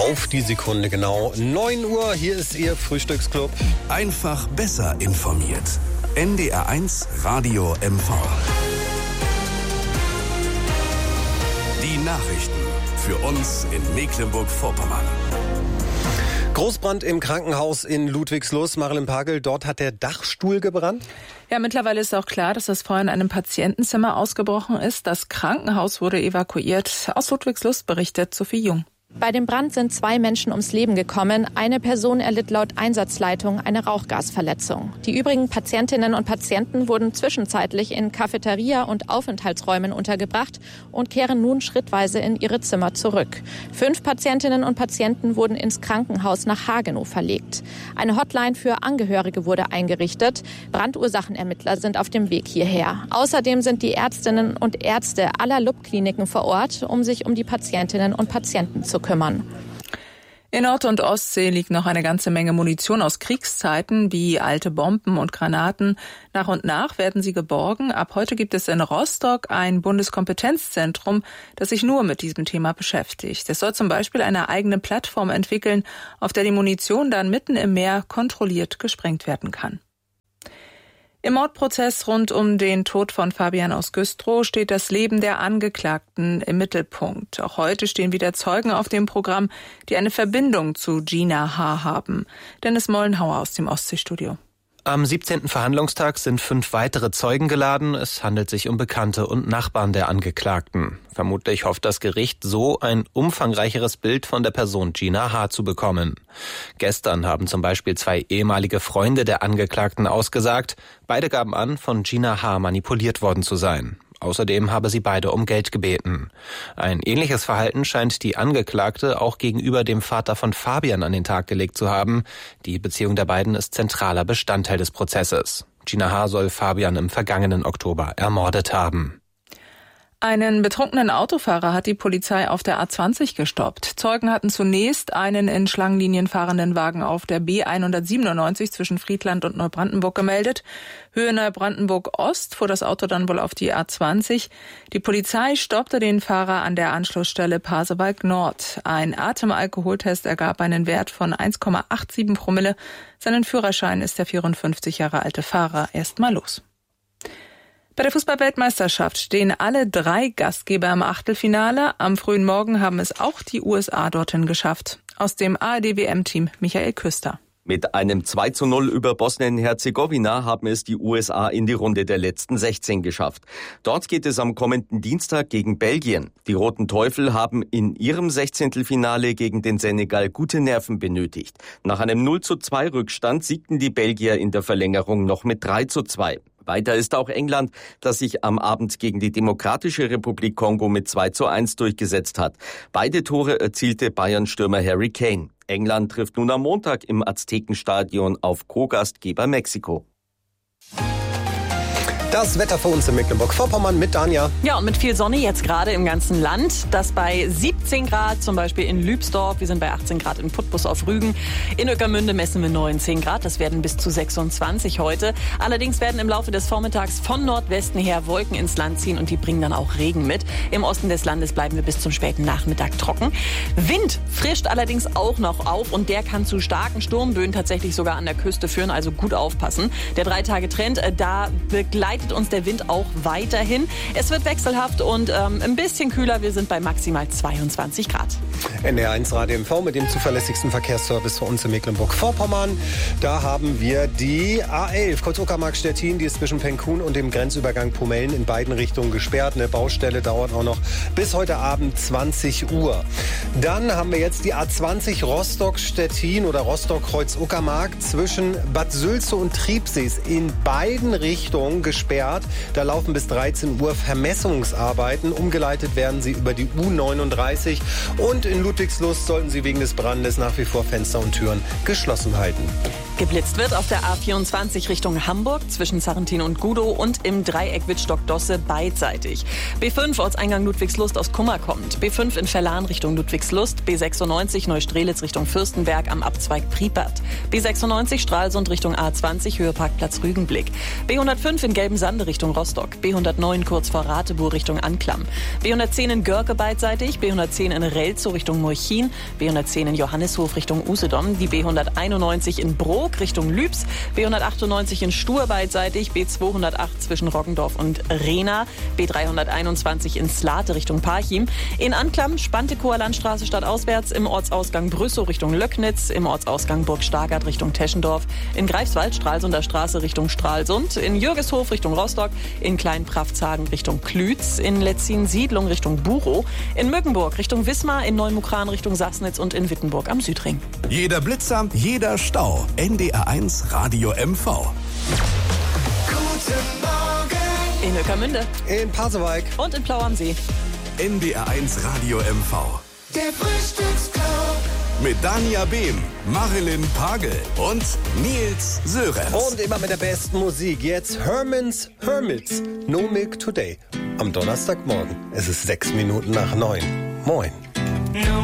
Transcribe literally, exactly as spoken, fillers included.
Auf die Sekunde genau. neun Uhr, hier ist Ihr Frühstücksclub. Einfach besser informiert. N D R eins Radio M V. Die Nachrichten für uns in Mecklenburg-Vorpommern. Großbrand im Krankenhaus in Ludwigslust. Marilyn Pagel, dort hat der Dachstuhl gebrannt. Ja, mittlerweile ist auch klar, dass das Feuer in einem Patientenzimmer ausgebrochen ist. Das Krankenhaus wurde evakuiert. Aus Ludwigslust berichtet Sophie Jung. Bei dem Brand sind zwei Menschen ums Leben gekommen. Eine Person erlitt laut Einsatzleitung eine Rauchgasverletzung. Die übrigen Patientinnen und Patienten wurden zwischenzeitlich in Cafeteria und Aufenthaltsräumen untergebracht und kehren nun schrittweise in ihre Zimmer zurück. Fünf Patientinnen und Patienten wurden ins Krankenhaus nach Hagenow verlegt. Eine Hotline für Angehörige wurde eingerichtet. Brandursachenermittler sind auf dem Weg hierher. Außerdem sind die Ärztinnen und Ärzte aller L U B-Kliniken vor Ort, um sich um die Patientinnen und Patienten zu kümmern. In Nord- und Ostsee liegt noch eine ganze Menge Munition aus Kriegszeiten, wie alte Bomben und Granaten. Nach und nach werden sie geborgen. Ab heute gibt es in Rostock ein Bundeskompetenzzentrum, das sich nur mit diesem Thema beschäftigt. Es soll zum Beispiel eine eigene Plattform entwickeln, auf der die Munition dann mitten im Meer kontrolliert gesprengt werden kann. Im Mordprozess rund um den Tod von Fabian aus Güstrow steht das Leben der Angeklagten im Mittelpunkt. Auch heute stehen wieder Zeugen auf dem Programm, die eine Verbindung zu Gina H. haben. Dennis Mollenhauer aus dem Ostseestudio. Am siebzehnten Verhandlungstag sind fünf weitere Zeugen geladen. Es handelt sich um Bekannte und Nachbarn der Angeklagten. Vermutlich hofft das Gericht, so ein umfangreicheres Bild von der Person Gina H. zu bekommen. Gestern haben zum Beispiel zwei ehemalige Freunde der Angeklagten ausgesagt. Beide gaben an, von Gina H. manipuliert worden zu sein. Außerdem habe sie beide um Geld gebeten. Ein ähnliches Verhalten scheint die Angeklagte auch gegenüber dem Vater von Fabian an den Tag gelegt zu haben. Die Beziehung der beiden ist zentraler Bestandteil des Prozesses. Gina H. soll Fabian im vergangenen Oktober ermordet haben. Einen betrunkenen Autofahrer hat die Polizei auf der A zwanzig gestoppt. Zeugen hatten zunächst einen in Schlangenlinien fahrenden Wagen auf der B hundertsiebenundneunzig zwischen Friedland und Neubrandenburg gemeldet. Höhe Neubrandenburg Ost fuhr das Auto dann wohl auf die A zwanzig. Die Polizei stoppte den Fahrer an der Anschlussstelle Pasewalk Nord. Ein Atemalkoholtest ergab einen Wert von eins Komma siebenundachtzig Promille. Seinen Führerschein ist der vierundfünfzig Jahre alte Fahrer erstmal los. Bei der Fußball-Weltmeisterschaft stehen alle drei Gastgeber im Achtelfinale. Am frühen Morgen haben es auch die U S A dorthin geschafft. Aus dem A R D-W M-Team Michael Küster. Mit einem zwei zu null über Bosnien-Herzegowina haben es die U S A in die Runde der letzten sechzehn geschafft. Dort geht es am kommenden Dienstag gegen Belgien. Die Roten Teufel haben in ihrem Sechzehntelfinale gegen den Senegal gute Nerven benötigt. Nach einem null zu zwei Rückstand siegten die Belgier in der Verlängerung noch mit drei zu zwei. Weiter ist auch England, das sich am Abend gegen die Demokratische Republik Kongo mit zwei zu eins durchgesetzt hat. Beide Tore erzielte Bayern-Stürmer Harry Kane. England trifft nun am Montag im Aztekenstadion auf Co-Gastgeber Mexiko. Das Wetter für uns in Mecklenburg-Vorpommern mit Danja. Ja, und mit viel Sonne jetzt gerade im ganzen Land. Das bei siebzehn Grad, zum Beispiel in Lübsdorf. Wir sind bei achtzehn Grad in Putbus auf Rügen. In Ueckermünde messen wir neunzehn Grad. Das werden bis zu sechsundzwanzig heute. Allerdings werden im Laufe des Vormittags von Nordwesten her Wolken ins Land ziehen und die bringen dann auch Regen mit. Im Osten des Landes bleiben wir bis zum späten Nachmittag trocken. Wind frischt allerdings auch noch auf und der kann zu starken Sturmböen tatsächlich sogar an der Küste führen. Also gut aufpassen. Der Drei-Tage-Trend, da begleitet uns der Wind auch weiterhin. Es wird wechselhaft und ähm, ein bisschen kühler. Wir sind bei maximal zweiundzwanzig Grad. N D R eins Radio M V mit dem zuverlässigsten Verkehrsservice für uns in Mecklenburg-Vorpommern. Da haben wir die A elf, Kreuz-Uckermark-Stettin, die ist zwischen Penkun und dem Grenzübergang Pomellen in beiden Richtungen gesperrt. Eine Baustelle dauert auch noch bis heute Abend zwanzig Uhr. Dann haben wir jetzt die A zwanzig Rostock-Stettin oder Rostock-Kreuz-Uckermark zwischen Bad Sülze und Triebsee ist in beiden Richtungen gesperrt. Da laufen bis dreizehn Uhr Vermessungsarbeiten. Umgeleitet werden sie über die U neununddreißig. Und in Ludwigslust sollten sie wegen des Brandes nach wie vor Fenster und Türen geschlossen halten. Geblitzt wird auf der A vierundzwanzig Richtung Hamburg zwischen Sarrentin und Gudow und im Dreieck Wittstock-Dosse beidseitig. B fünf Ortseingang Ludwigslust aus Kummer kommt. B fünf in Verlan Richtung Ludwigslust. B sechsundneunzig Neustrelitz Richtung Fürstenberg am Abzweig Priepert. B sechsundneunzig Stralsund Richtung A zwanzig Höheparkplatz Rügenblick. B hundertfünf in Gelbensande Richtung Rostock. B hundertneun kurz vor Ratebuhr Richtung Anklam. B hundertzehn in Görke beidseitig. B hundertzehn in Relzow Richtung Murchin. B hundertzehn in Johannishof Richtung Usedom. Die B hunderteinundneunzig in Brok Richtung Lübs, B hundertachtundneunzig in Stur beidseitig, B zweihundertacht zwischen Roggendorf und Rehna, B dreihunderteinundzwanzig in Slate Richtung Parchim, in Anklam Spantekower Landstraße stadtauswärts, im Ortsausgang Brüssow Richtung Löcknitz, im Ortsausgang Burg Stargard Richtung Teschendorf, in Greifswald Stralsunder Straße Richtung Stralsund, in Jürgeshof Richtung Rostock, in Kleinpraftshagen Richtung Klütz, in Letzin Siedlung Richtung Buchow, in Mückenburg Richtung Wismar, in Neumukran Richtung Sassnitz und in Wittenburg am Südring. Jeder Blitzer, jeder Stau. N D R eins Radio M V. Guten Morgen. In Ueckermünde. In Pasewalk. Und in Plau am See. N D R eins Radio M V. Der Frühstücksclub. Mit Dania Behm, Marilyn Pagel und Nils Sörenz. Und immer mit der besten Musik. Jetzt Herman's Hermits. No Milk Today. Am Donnerstagmorgen. Es ist sechs Minuten nach neun. Moin.